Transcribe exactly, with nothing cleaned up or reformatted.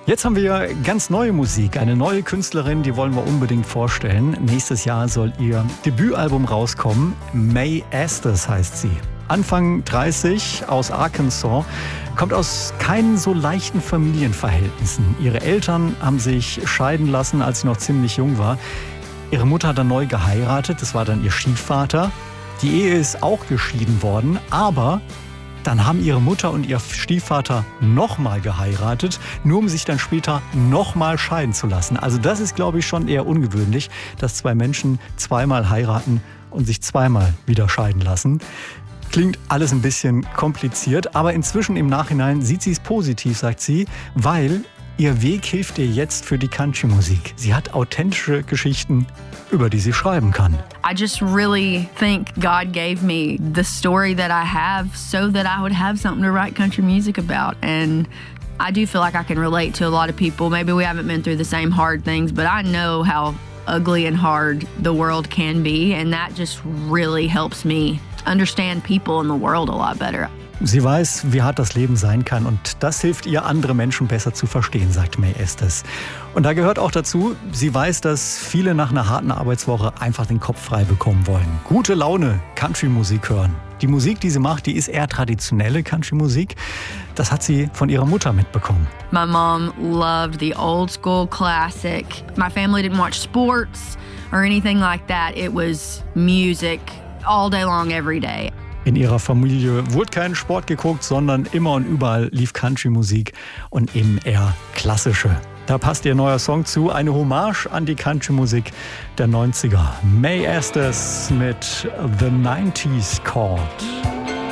Jetzt haben wir ganz neue Musik, eine neue Künstlerin, die wollen wir unbedingt vorstellen. Nächstes Jahr soll ihr Debütalbum rauskommen. Mae Estes heißt sie. Anfang dreißig, aus Arkansas, kommt aus keinen so leichten Familienverhältnissen. Ihre Eltern haben sich scheiden lassen, als sie noch ziemlich jung war. Ihre Mutter hat dann neu geheiratet, das war dann ihr Stiefvater. Die Ehe ist auch geschieden worden, aber dann haben ihre Mutter und ihr Stiefvater nochmal geheiratet, nur um sich dann später nochmal scheiden zu lassen. Also das ist, glaube ich, schon eher ungewöhnlich, dass zwei Menschen zweimal heiraten und sich zweimal wieder scheiden lassen. Klingt alles ein bisschen kompliziert, aber inzwischen im Nachhinein sieht sie es positiv, sagt sie, weil ihr Weg hilft ihr jetzt für die Country-Musik. Sie hat authentische Geschichten, über die sie schreiben kann. I just really think God gave me the story that I have so that I would have something to write country music about. And I do feel like I can relate to a lot of people. Maybe we haven't been through the same hard things, but I know how ugly and hard the world can be. And that just really helps me understand people in the world a lot better. Sie weiß, wie hart das Leben sein kann und das hilft ihr, andere Menschen besser zu verstehen, sagt Mae Estes. Und da gehört auch dazu, sie weiß, dass viele nach einer harten Arbeitswoche einfach den Kopf frei bekommen wollen. Gute Laune, Country-Musik hören. Die Musik, die sie macht, die ist eher traditionelle Country-Musik. Das hat sie von ihrer Mutter mitbekommen. My mom loved the old school classic. My family didn't watch sports or anything like that. It was music all day long, every day. In ihrer Familie wurde kein Sport geguckt, sondern immer und überall lief Country-Musik und eben eher klassische. Da passt ihr neuer Song zu, eine Hommage an die Country-Musik der neunziger. Mae Estes mit The nineties Chord.